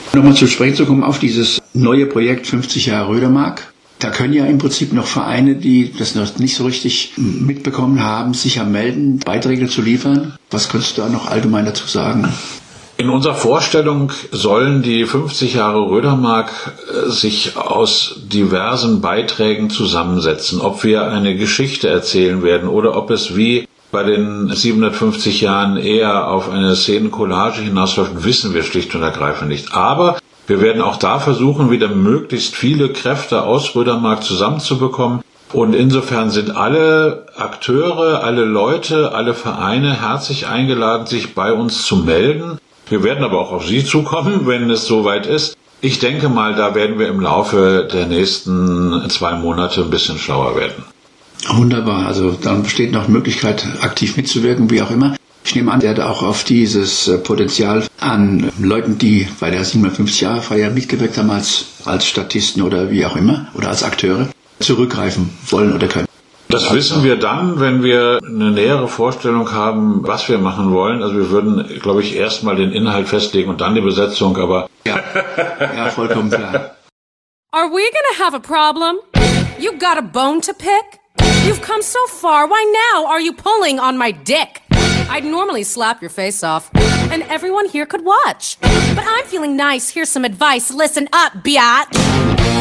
Nochmal zu sprechen zu kommen auf dieses neue Projekt 50 Jahre Rödermark. Da können ja im Prinzip noch Vereine, die das noch nicht so richtig mitbekommen haben, sich ja melden, Beiträge zu liefern. Was könntest du da noch allgemein dazu sagen? In unserer Vorstellung sollen die 50 Jahre Rödermark sich aus diversen Beiträgen zusammensetzen. Ob wir eine Geschichte erzählen werden oder ob es wie bei den 750 Jahren eher auf eine Szenencollage hinausläuft, wissen wir schlicht und ergreifend nicht. Aber wir werden auch da versuchen, wieder möglichst viele Kräfte aus Rödermark zusammenzubekommen. Und insofern sind alle Akteure, alle Leute, alle Vereine herzlich eingeladen, sich bei uns zu melden. Wir werden aber auch auf Sie zukommen, wenn es soweit ist. Ich denke mal, da werden wir im Laufe der nächsten 2 Monate ein bisschen schlauer werden. Wunderbar, also dann besteht noch Möglichkeit, aktiv mitzuwirken, wie auch immer. Ich nehme an, der hat auch auf dieses Potenzial an Leuten, die bei der 750-Jahre-Feier mitgewirkt haben als Statisten oder wie auch immer, oder als Akteure, zurückgreifen wollen oder können. Das wissen wir dann, wenn wir eine nähere Vorstellung haben, was wir machen wollen. Also wir würden, glaube ich, erstmal den Inhalt festlegen und dann die Besetzung, aber... Ja, vollkommen klar. Are we gonna have a problem? You got a bone to pick? You've come so far, why now are you pulling on my dick? I'd normally slap your face off, and everyone here could watch. But I'm feeling nice, here's some advice, listen up, biatch.